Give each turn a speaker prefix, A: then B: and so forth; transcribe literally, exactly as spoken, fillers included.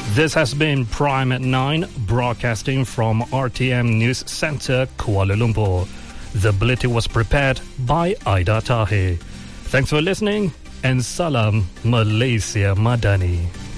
A: This has been Prime at nine, broadcasting from R T M News Centre, Kuala Lumpur. The bulletin was prepared by Aida Tahir. Thanks for listening, and Salam Malaysia Madani.